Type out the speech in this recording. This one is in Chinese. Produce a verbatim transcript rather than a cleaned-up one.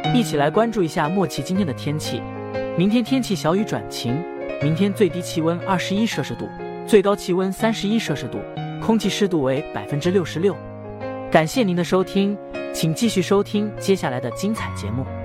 一起来关注一下莫奇今天的天气。明天天气小雨转晴，明天最低气温二十一摄氏度，最高气温三十一摄氏度，空气湿度为百分之六十六。感谢您的收听，请继续收听接下来的精彩节目。